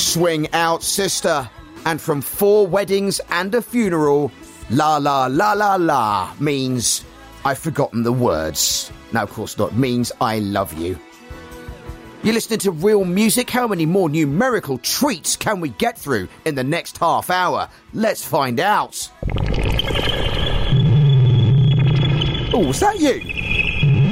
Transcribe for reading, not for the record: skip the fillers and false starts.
Swing out, sister. And from 4 weddings and a funeral, la la la la la means I've forgotten the words. Now, of course not, means I love you. You're listening to Real Music. How many more numerical treats can we get through in the next half hour? Let's find out. Oh, was that you?